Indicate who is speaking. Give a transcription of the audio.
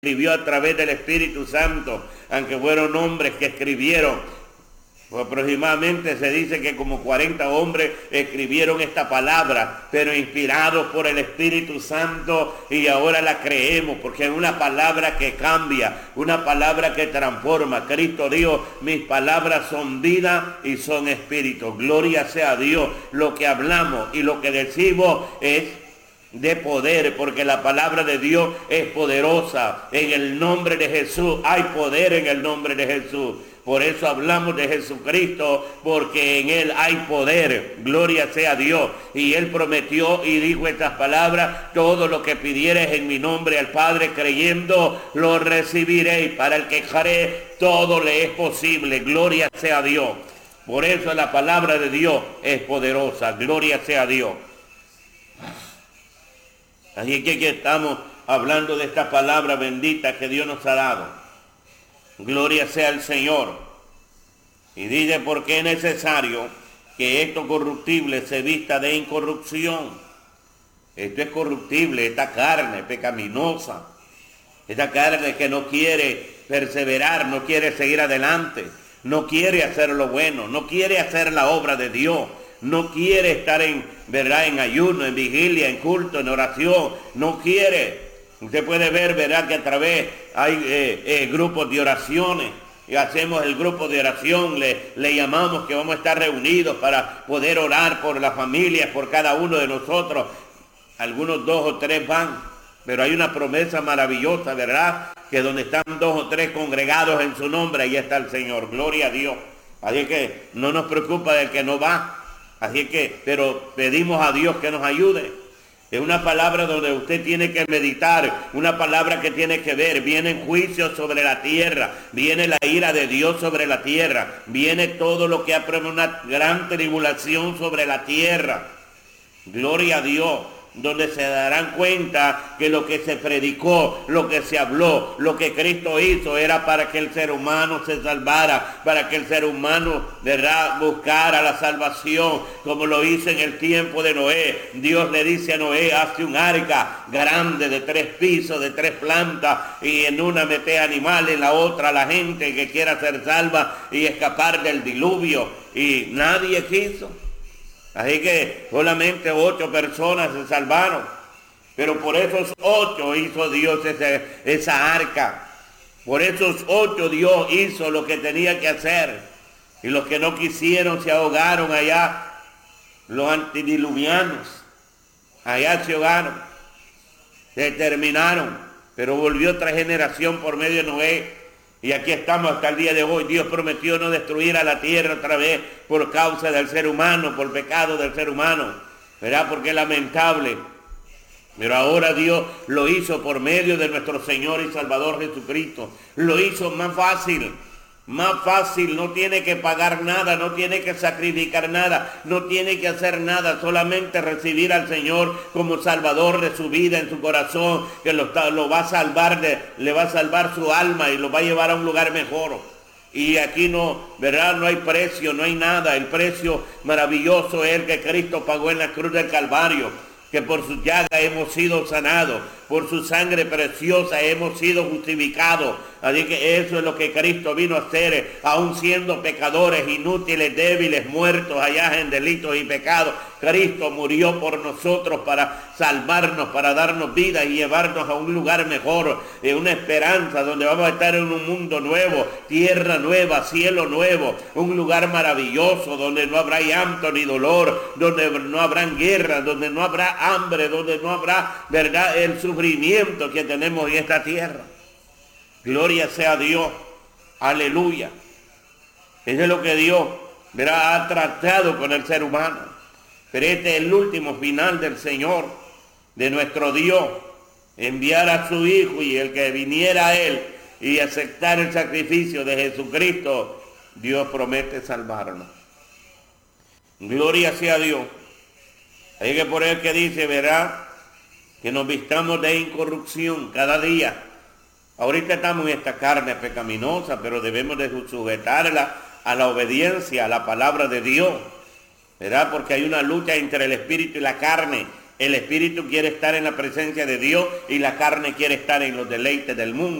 Speaker 1: escribió a través del Espíritu Santo, aunque fueron hombres que escribieron. Aproximadamente se dice que como 40 hombres escribieron esta palabra, pero inspirados por el Espíritu Santo, y ahora la creemos porque es una palabra que cambia, una palabra que transforma. Cristo dijo: mis palabras son vida y son espíritu. Gloria sea a Dios. Lo que hablamos y lo que decimos es de poder, porque la palabra de Dios es poderosa. En el nombre de Jesús hay poder, en el nombre de Jesús. Por eso hablamos de Jesucristo, porque en Él hay poder. Gloria sea a Dios. Y Él prometió y dijo estas palabras: todo lo que pidieres en mi nombre al Padre creyendo, lo recibiréis. Para el que cree, todo le es posible. Gloria sea a Dios. Por eso la palabra de Dios es poderosa. Gloria sea a Dios. Así que aquí estamos hablando de esta palabra bendita que Dios nos ha dado. Gloria sea al Señor. Y dice: porque es necesario que esto corruptible se vista de incorrupción. Esto es corruptible, esta carne pecaminosa, esta carne que no quiere perseverar, no quiere seguir adelante, no quiere hacer lo bueno, no quiere hacer la obra de Dios, no quiere estar en ayuno, en vigilia, en culto, en oración, no quiere. Usted puede ver, ¿verdad?, que a través hay grupos de oraciones, y hacemos el grupo de oración, le llamamos que vamos a estar reunidos para poder orar por las familias, por cada uno de nosotros. Algunos 2 o 3 van, pero hay una promesa maravillosa, ¿verdad?, que donde están 2 o 3 congregados en su nombre, ahí está el Señor. Gloria a Dios. Así que no nos preocupa del que no va. Así que, pero pedimos a Dios que nos ayude. Es una palabra donde usted tiene que meditar, una palabra que tiene que ver. Vienen juicios sobre la tierra, viene la ira de Dios sobre la tierra, viene todo lo que ha una gran tribulación sobre la tierra. Gloria a Dios. Donde se darán cuenta que lo que se predicó, lo que se habló, lo que Cristo hizo era para que el ser humano se salvara, para que el ser humano, ¿verdad?, buscara la salvación, como lo hizo en el tiempo de Noé. Dios le dice a Noé: hace un arca grande de 3 pisos, de 3 plantas, y en una mete animales, en la otra la gente que quiera ser salva y escapar del diluvio. Y nadie quiso. Así que solamente 8 personas se salvaron. Pero por esos 8 hizo Dios esa arca. Por esos 8 Dios hizo lo que tenía que hacer. Y los que no quisieron se ahogaron allá. Los antidiluvianos. Allá se ahogaron. Se terminaron. Pero volvió otra generación por medio de Noé. Y aquí estamos hasta el día de hoy. Dios prometió no destruir a la tierra otra vez por causa del ser humano, por pecado del ser humano, ¿verdad? Porque es lamentable. Pero ahora Dios lo hizo por medio de nuestro Señor y Salvador Jesucristo. Lo hizo más fácil. Más fácil, no tiene que pagar nada, no tiene que sacrificar nada, no tiene que hacer nada, solamente recibir al Señor como Salvador de su vida en su corazón, que lo va a salvar, le va a salvar su alma y lo va a llevar a un lugar mejor. Y aquí no, ¿verdad?, no hay precio, no hay nada. El precio maravilloso es el que Cristo pagó en la cruz del Calvario, que por su llaga hemos sido sanados, por su sangre preciosa hemos sido justificados. Así que eso es lo que Cristo vino a hacer, aún siendo pecadores, inútiles, débiles, muertos allá en delitos y pecados. Cristo murió por nosotros para salvarnos, para darnos vida y llevarnos a un lugar mejor, una esperanza donde vamos a estar en un mundo nuevo, tierra nueva, cielo nuevo, un lugar maravilloso donde no habrá llanto ni dolor, donde no habrá guerra, donde no habrá hambre, donde no habrá, ¿verdad?, el sufrimiento que tenemos en esta tierra. Gloria sea a Dios. Aleluya. Eso es lo que Dios, ¿verdad?, ha tratado con el ser humano. Pero este es el último final del Señor, de nuestro Dios, enviar a su Hijo, y el que viniera a Él y aceptar el sacrificio de Jesucristo, Dios promete salvarnos. Gloria sea a Dios. Hay que por él que dice, ¿verdad?, que nos vistamos de incorrupción cada día. Ahorita estamos en esta carne pecaminosa, pero debemos de sujetarla a la obediencia, a la palabra de Dios, ¿verdad? Porque hay una lucha entre el espíritu y la carne. El espíritu quiere estar en la presencia de Dios y la carne quiere estar en los deleites del mundo.